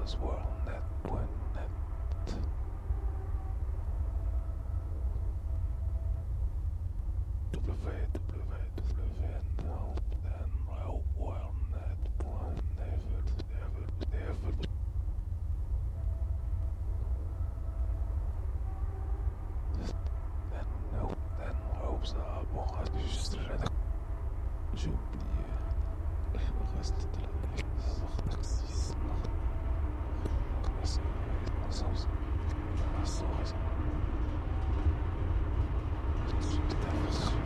www.net.net. Then hopes enregistré. J'ai oublié le reste de la l'exercice. Tout est aperçu.